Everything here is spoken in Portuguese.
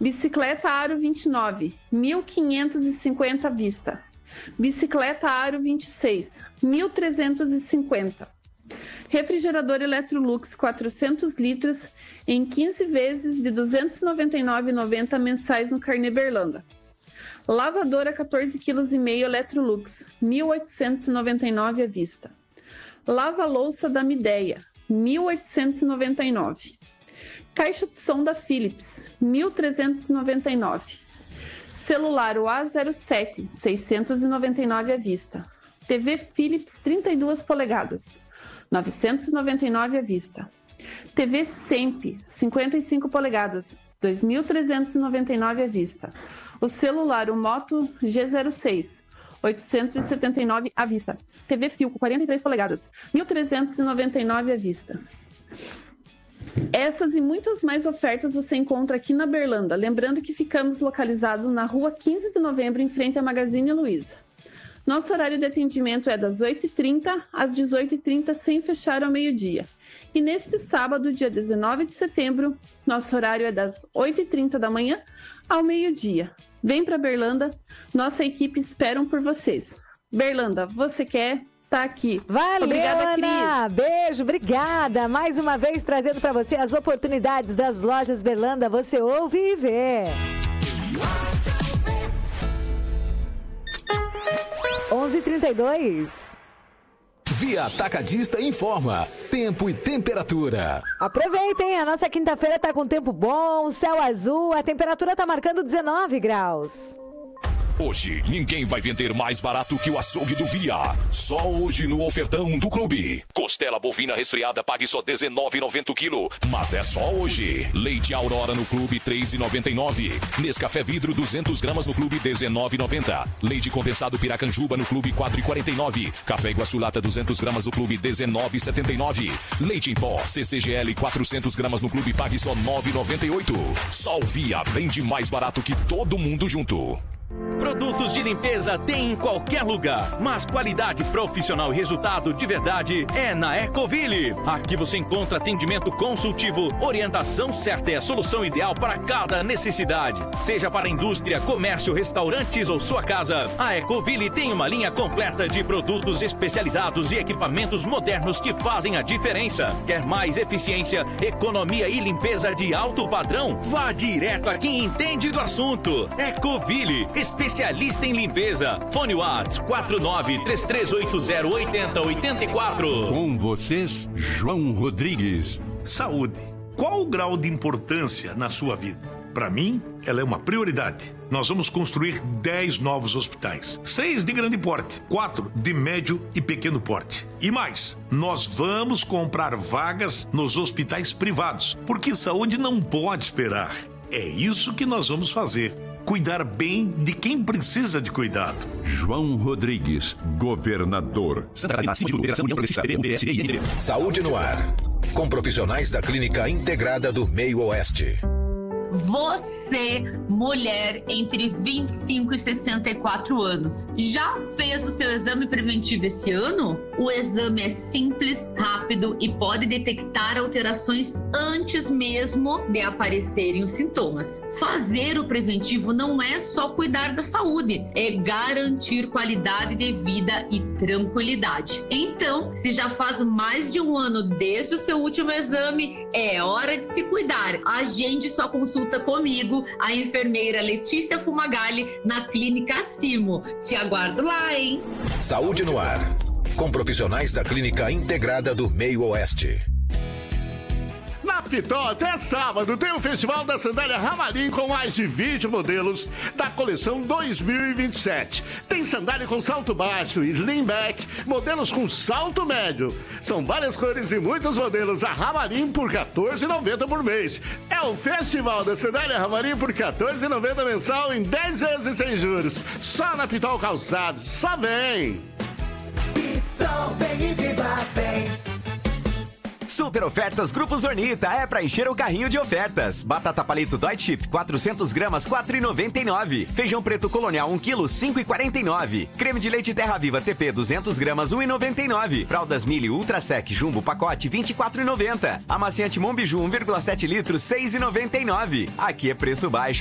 Bicicleta Aro 29, 1.550 à vista. Bicicleta Aro 26, 1.350. Refrigerador Electrolux 400 litros em 15 vezes de R$ 299,90 mensais no Carnê Berlanda. Lavadora 14,5 kg Electrolux, 1.899 à vista. Lava-louça da Midea, 1.899. Caixa de som da Philips, 1.399. Celular A07, 699 à vista. TV Philips 32 polegadas, 999 à vista. TV Semp 55 polegadas, 2.399 à vista. O celular, o Moto G06, 879 à vista. TV Filco 43 polegadas, 1.399 à vista. Essas e muitas mais ofertas você encontra aqui na Berlanda. Lembrando que ficamos localizados na rua 15 de novembro, em frente à Magazine Luiza. Nosso horário de atendimento é das 8h30 às 18h30, sem fechar ao meio-dia. E neste sábado, dia 19 de setembro, nosso horário é das 8h30 da manhã ao meio-dia. Vem para Berlanda, nossa equipe espera por vocês. Berlanda, você quer? Tá aqui. Valeu, obrigada, Ana. Cris. Beijo, obrigada. Mais uma vez trazendo para você as oportunidades das lojas Berlanda. Você ouve e vê. 11h32. Via Atacadista informa tempo e temperatura. Aproveitem, a nossa quinta-feira tá com tempo bom, céu azul, a temperatura tá marcando 19 graus. Hoje, ninguém vai vender mais barato que o açougue do Via. Só hoje no ofertão do clube. Costela bovina resfriada, pague só R$19,90 o quilo. Mas é só hoje. Leite Aurora no clube, R$3,99. Nescafé Vidro, 200 gramas no clube, R$19,90. Leite condensado Piracanjuba no clube, R$4,49. Café Iguaçu Lata, 200 gramas no clube, R$19,79. Leite em pó, CCGL, 400 gramas no clube, pague só R$9,98. Só o Via vende mais barato que todo mundo junto. Produtos de limpeza tem em qualquer lugar, mas qualidade profissional e resultado de verdade é na Ecoville. Aqui você encontra atendimento consultivo, orientação certa e a solução ideal para cada necessidade. Seja para indústria, comércio, restaurantes ou sua casa, a Ecoville tem uma linha completa de produtos especializados e equipamentos modernos que fazem a diferença. Quer mais eficiência, economia e limpeza de alto padrão? Vá direto a quem entende do assunto. Ecoville, especialista em limpeza. Fone WhatsApp 49-3380-8084. Com vocês, João Rodrigues. Saúde. Qual o grau de importância na sua vida? Para mim, ela é uma prioridade. Nós vamos construir 10 novos hospitais. 6 de grande porte, 4 de médio e pequeno porte. E mais, nós vamos comprar vagas nos hospitais privados, porque saúde não pode esperar. É isso que nós vamos fazer. Cuidar bem de quem precisa de cuidado. João Rodrigues, governador. Saúde no ar. Com profissionais da Clínica Integrada do Meio Oeste. Você, mulher entre 25 e 64 anos, já fez o seu exame preventivo esse ano? O exame é simples, rápido e pode detectar alterações antes mesmo de aparecerem os sintomas. Fazer o preventivo não é só cuidar da saúde, é garantir qualidade de vida e tranquilidade. Então, se já faz mais de um ano desde o seu último exame, é hora de se cuidar. Agende sua consulta comigo, a enfermeira Letícia Fumagalli, na Clínica Simo. Te aguardo lá, hein? Saúde no ar. Com profissionais da Clínica Integrada do Meio Oeste. Na Pitol, até sábado, tem o Festival da Sandália Ramarim com mais de 20 modelos da coleção 2027. Tem sandália com salto baixo, slim back, modelos com salto médio. São várias cores e muitos modelos. A Ramarim por R$14,90 por mês. É o Festival da Sandália Ramarim por R$14,90 mensal em 10 vezes sem juros. Só na Pitol Calçados. Só vem! Pitol, vem e viva bem! Super ofertas Grupo Zornita é pra encher o carrinho de ofertas. Batata palito Dói Chip 400 gramas, R$4,99. Feijão preto colonial 1 kg, R$5,49. Creme de leite Terra Viva TP 200 gramas, R$1,99. Fraldas Mili Ultra Sec Jumbo pacote, R$24,90. Amaciante Monbiju 1,7 litros, R$6,99. Aqui é preço baixo.